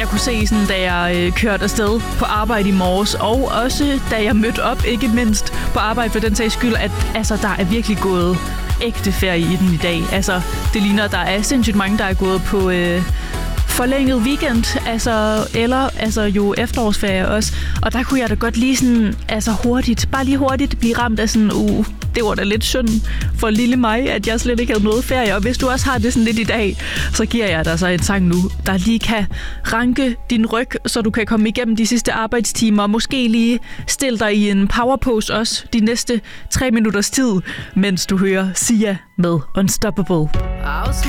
kunne se, sådan, da jeg kørte afsted på arbejde i morges, og også da jeg mødte op, ikke mindst på arbejde for den sags skyld, at altså, der er virkelig gået ægte ferie i den i dag. Altså, det ligner, at der er sindssygt mange, der er gået på forlænget weekend, eller jo efterårsferie også. Og der kunne jeg da godt lige sådan, bare lige hurtigt blive ramt af sådan, det var da lidt synd for lille mig, at jeg slet ikke havde noget ferie. Og hvis du også har det sådan lidt i dag, så giver jeg dig så en sang nu, der lige kan ranke din ryg, så du kan komme igennem de sidste arbejdstimer, og måske lige stille dig i en powerpose også de næste 3 minutters tid, mens du hører Sia med Unstoppable. I was